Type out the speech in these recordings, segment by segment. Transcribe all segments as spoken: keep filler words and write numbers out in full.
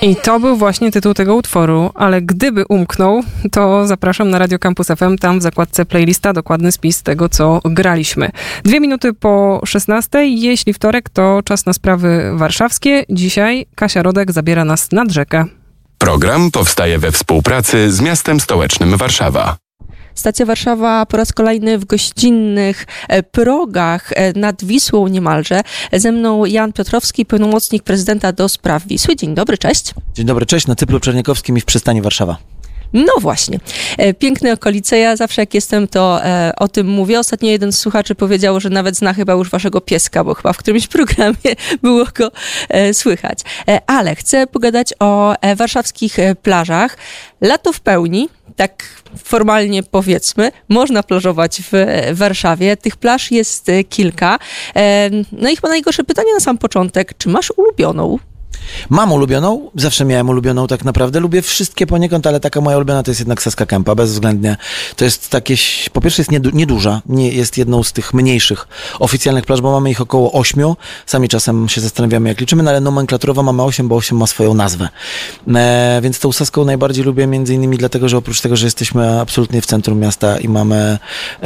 I to był właśnie tytuł tego utworu, ale gdyby umknął, to zapraszam na Radio Campus F M, tam w zakładce playlista dokładny spis tego, co graliśmy. Dwie minuty po szesnastej, jeśli wtorek, to czas na sprawy warszawskie. Dzisiaj Kasia Rodek zabiera nas nad rzekę. Program powstaje we współpracy z miastem stołecznym Warszawa. Stacja Warszawa po raz kolejny w gościnnych progach nad Wisłą niemalże. Ze mną Jan Piotrowski, pełnomocnik prezydenta do spraw Wisły. Dzień dobry, cześć. Dzień dobry, cześć. Na Cyplu Czerniakowskim i w przystani Warszawa. No właśnie. Piękne okolice. Ja zawsze jak jestem, to e, o tym mówię. Ostatnio jeden z słuchaczy powiedział, że nawet zna chyba już waszego pieska, bo chyba w którymś programie było go e, słychać. E, ale chcę pogadać o e, warszawskich e, plażach. Lato w pełni, tak formalnie powiedzmy, można plażować w e, Warszawie. Tych plaż jest e, kilka. E, no i chyba najgorsze pytanie na sam początek. Czy masz ulubioną? Mam ulubioną, zawsze miałem ulubioną tak naprawdę. Lubię wszystkie poniekąd, ale taka moja ulubiona to jest jednak Saska Kępa, bezwzględnie. To jest takie, po pierwsze jest niedu, nieduża, nie, jest jedną z tych mniejszych oficjalnych plaż, bo mamy ich około ośmiu. Sami czasem się zastanawiamy, jak liczymy, no ale nomenklaturowo mamy osiem, bo osiem ma swoją nazwę. E, więc tą Saską najbardziej lubię między innymi dlatego, że oprócz tego, że jesteśmy absolutnie w centrum miasta i mamy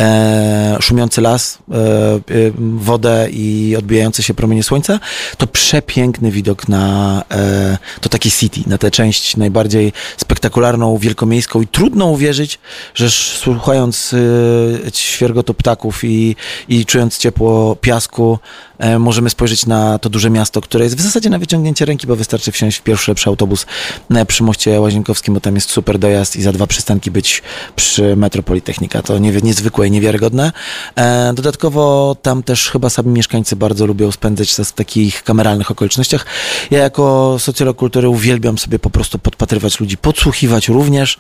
e, szumiący las, e, e, wodę i odbijające się promienie słońca, to przepiękny widok na to taki city, na tę część najbardziej spektakularną, wielkomiejską i trudno uwierzyć, że słuchając świergotu ptaków i, i czując ciepło piasku, możemy spojrzeć na to duże miasto, które jest w zasadzie na wyciągnięcie ręki, bo wystarczy wsiąść w pierwszy lepszy autobus przy moście Łazienkowskim, bo tam jest super dojazd i za dwa przystanki być przy Metropolitechnika. To nie, niezwykłe i niewiarygodne. Dodatkowo tam też chyba sami mieszkańcy bardzo lubią spędzać czas w takich kameralnych okolicznościach. Ja jako socjolog kultury uwielbiam sobie po prostu podpatrywać ludzi, podsłuchiwać również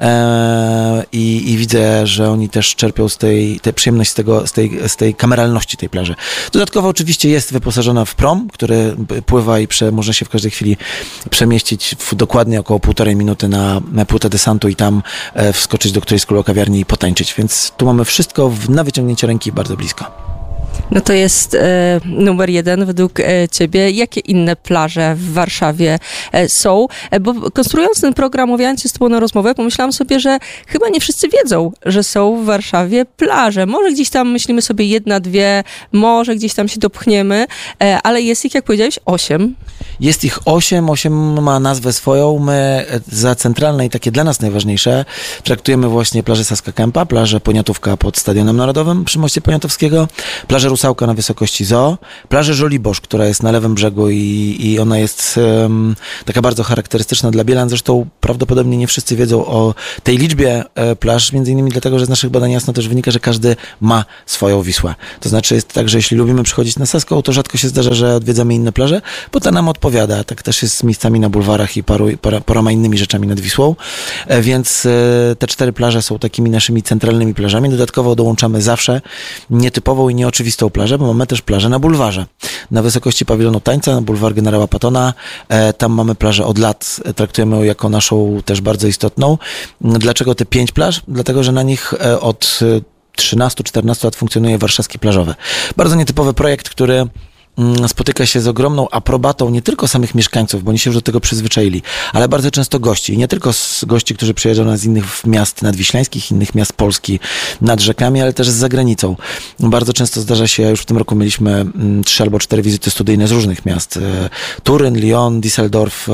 i, i widzę, że oni też czerpią z tej, tej przyjemność z, tego, z, tej, z tej kameralności tej plaży. Dodatkowo oczywiście jest wyposażona w prom, który pływa i prze, można się w każdej chwili przemieścić w dokładnie około półtorej minuty na, na płytę desantu i tam e, wskoczyć do którejś z kawiarni i potańczyć. Więc tu mamy wszystko w, na wyciągnięcie ręki bardzo blisko. No to jest e, numer jeden według e, ciebie. Jakie inne plaże w Warszawie e, są? E, bo konstruując ten program, mówiając się z tobą na rozmowę, pomyślałam sobie, że chyba nie wszyscy wiedzą, że są w Warszawie plaże. Może gdzieś tam myślimy sobie jedna, dwie, może gdzieś tam się dopchniemy, e, ale jest ich, jak powiedziałeś, osiem. Jest ich osiem, osiem ma nazwę swoją. My za centralne i takie dla nas najważniejsze traktujemy właśnie plażę Saska Kępa, plażę Poniatówka pod Stadionem Narodowym przy moście Poniatowskiego, plażę Rusałka na wysokości Zoo, plażę Żoliborz, która jest na lewym brzegu i, i ona jest um, taka bardzo charakterystyczna dla Bielan. Zresztą prawdopodobnie nie wszyscy wiedzą o tej liczbie e, plaż, między innymi dlatego, że z naszych badań jasno też wynika, że każdy ma swoją Wisłę. To znaczy jest tak, że jeśli lubimy przychodzić na Saską, to rzadko się zdarza, że odwiedzamy inne plaże, bo ta nam odpowiada. Tak też jest z miejscami na bulwarach i paru, para, paroma innymi rzeczami nad Wisłą. E, więc e, te cztery plaże są takimi naszymi centralnymi plażami. Dodatkowo dołączamy zawsze nietypową i nieoczywistą plażę, bo mamy też plażę na bulwarze. Na wysokości pawilonu tańca, na bulwar generała Pattona. E, tam mamy plażę od lat, e, traktujemy ją jako naszą też bardzo istotną. Dlaczego te pięć plaż? Dlatego, że na nich e, od trzynastu czternastu lat funkcjonuje Warszawski Plażowy. Bardzo nietypowy projekt, który spotyka się z ogromną aprobatą nie tylko samych mieszkańców, bo oni się już do tego przyzwyczaili, ale bardzo często gości. I nie tylko z gości, którzy przyjeżdżają z innych miast nadwiślańskich, innych miast Polski nad rzekami, ale też z zagranicą. Bardzo często zdarza się, już w tym roku mieliśmy trzy albo cztery wizyty studyjne z różnych miast. Turyn, Lyon, Düsseldorf,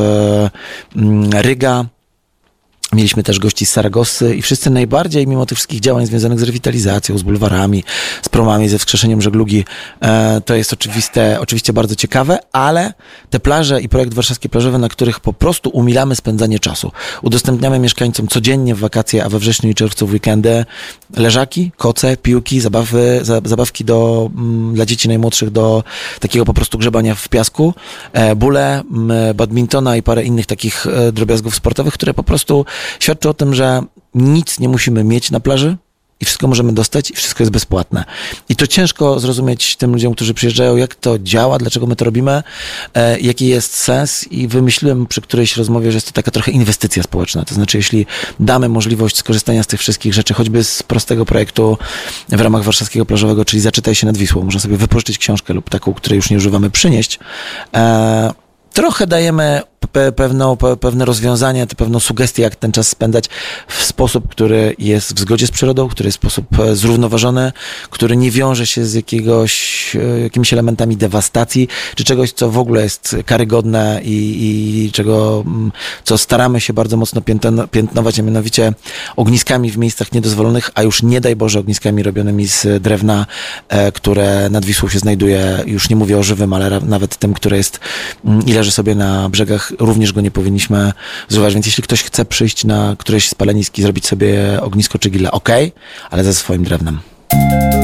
Ryga. Mieliśmy też gości z Saragossy i wszyscy najbardziej, mimo tych wszystkich działań związanych z rewitalizacją, z bulwarami, z promami, ze wskrzeszeniem żeglugi, e, to jest oczywiste, oczywiście bardzo ciekawe, ale te plaże i projekt Warszawskie Plażowe, na których po prostu umilamy spędzanie czasu. Udostępniamy mieszkańcom codziennie w wakacje, a we wrześniu i czerwcu w weekendy leżaki, koce, piłki, zabawy, za, zabawki do, m, dla dzieci najmłodszych do takiego po prostu grzebania w piasku, e, bóle, m, badmintona i parę innych takich e, drobiazgów sportowych, które po prostu świadczy o tym, że nic nie musimy mieć na plaży i wszystko możemy dostać i wszystko jest bezpłatne. I to ciężko zrozumieć tym ludziom, którzy przyjeżdżają, jak to działa, dlaczego my to robimy, e, jaki jest sens i wymyśliłem przy którejś rozmowie, że jest to taka trochę inwestycja społeczna. To znaczy, jeśli damy możliwość skorzystania z tych wszystkich rzeczy, choćby z prostego projektu w ramach Warszawskiego Plażowego, czyli Zaczytaj się nad Wisłą, można sobie wypożyczyć książkę lub taką, której już nie używamy, przynieść, e, trochę dajemy pe, pewną, pe, pewne rozwiązania, te pewną sugestię, jak ten czas spędzać w sposób, który jest w zgodzie z przyrodą, który jest w sposób zrównoważony, który nie wiąże się z jakiegoś, jakimiś elementami dewastacji, czy czegoś, co w ogóle jest karygodne i, i czego, co staramy się bardzo mocno piętnować, a mianowicie ogniskami w miejscach niedozwolonych, a już nie daj Boże ogniskami robionymi z drewna, e, które nad Wisłą się znajduje, już nie mówię o żywym, ale nawet tym, które jest i leży sobie na brzegach, również go nie powinniśmy zużywać. Więc jeśli ktoś chce przyjść na któreś z palenisk i zrobić sobie ognisko czy grilla, okej, ale ze swoim drewnem.